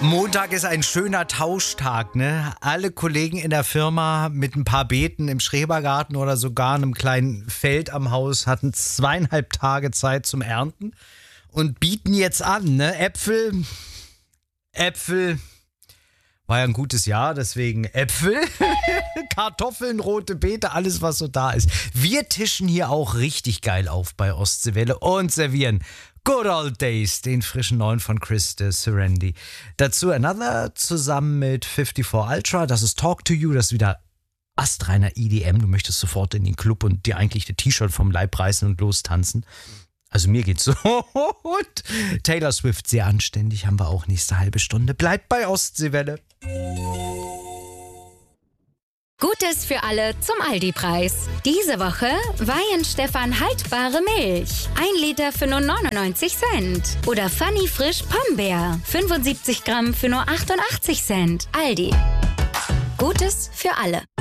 Montag ist ein schöner Tauschtag, ne? Alle Kollegen in der Firma mit ein paar Beeten im Schrebergarten oder sogar einem kleinen Feld am Haus hatten 2,5 Tage Zeit zum Ernten und bieten jetzt an, ne? Äpfel, war ja ein gutes Jahr, deswegen Äpfel, Kartoffeln, rote Beete, alles was so da ist. Wir tischen hier auch richtig geil auf bei Ostseewelle und servieren Good Old Days, den frischen neuen von Chris de Serendi. Dazu Another zusammen mit 54 Ultra, das ist Talk to You, das ist wieder astreiner EDM. Du möchtest sofort in den Club und dir eigentlich das T-Shirt vom Leib reißen und lostanzen. Also mir geht's so. Und Taylor Swift, sehr anständig, haben wir auch nächste halbe Stunde. Bleibt bei Ostseewelle. Gutes für alle zum Aldi-Preis. Diese Woche Weihenstephan haltbare Milch. 1 Liter für nur 99 Cent. Oder Funny Frisch Pombeer. 75 Gramm für nur 88 Cent. Aldi. Gutes für alle.